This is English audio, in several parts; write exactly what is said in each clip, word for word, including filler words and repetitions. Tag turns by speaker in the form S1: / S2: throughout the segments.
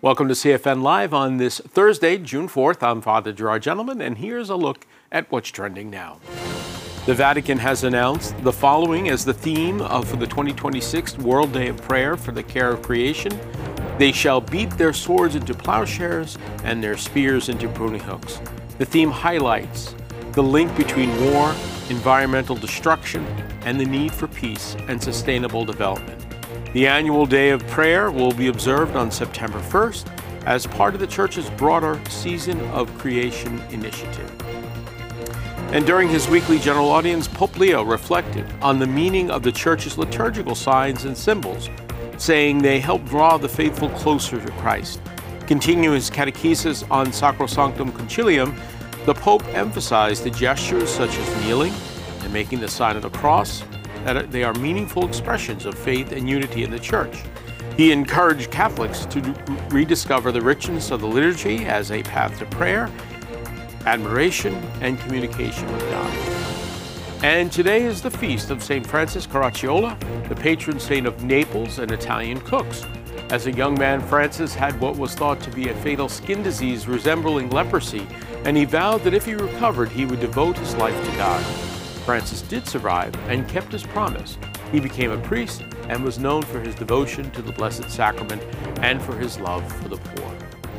S1: Welcome to C F N Live on this Thursday, June fourth. I'm Father Gerard Gentleman, and here's a look at what's trending now. The Vatican has announced the following as the theme of the twenty twenty-six World Day of Prayer for the Care of Creation. They shall beat their swords into plowshares and their spears into pruning hooks. The theme highlights the link between war, environmental destruction, and the need for peace and sustainable development. The annual Day of Prayer will be observed on September first as part of the Church's broader Season of Creation initiative. And during his weekly general audience, Pope Leo reflected on the meaning of the Church's liturgical signs and symbols, saying they help draw the faithful closer to Christ. Continuing his catechesis on Sacrosanctum Concilium, the Pope emphasized the gestures such as kneeling and making the sign of the cross, that they are meaningful expressions of faith and unity in the Church. He encouraged Catholics to rediscover the richness of the liturgy as a path to prayer, admiration, and communication with God. And today is the feast of Saint Francis Caracciolo, the patron saint of Naples and Italian cooks. As a young man, Francis had what was thought to be a fatal skin disease resembling leprosy, and he vowed that if he recovered, he would devote his life to God. Francis did survive and kept his promise. He became a priest and was known for his devotion to the Blessed Sacrament and for his love for the poor.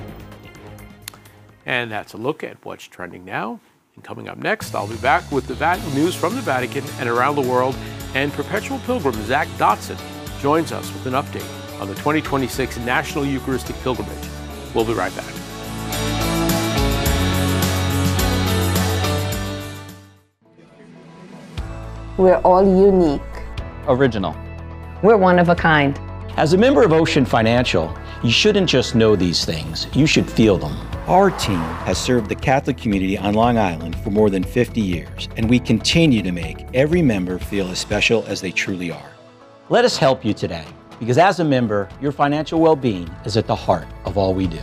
S1: And that's a look at what's trending now. And coming up next, I'll be back with the Vatican news from the Vatican and around the world, and Perpetual Pilgrim Zach Dotson joins us with an update on the twenty twenty-six National Eucharistic Pilgrimage. We'll be right back.
S2: We're all unique.
S3: Original.
S2: We're one of a kind.
S4: As a member of Ocean Financial, you shouldn't just know these things, you should feel them.
S5: Our team has served the Catholic community on Long Island for more than fifty years, and we continue to make every member feel as special as they truly are.
S4: Let us help you today, because as a member, your financial well-being is at the heart of all we do.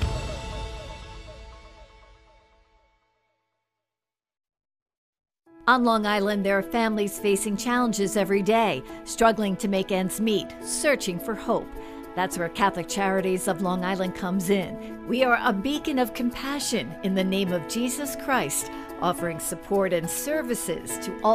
S6: On Long Island, there are families facing challenges every day, struggling to make ends meet, searching for hope. That's where Catholic Charities of Long Island comes in. We are a beacon of compassion in the name of Jesus Christ, offering support and services to all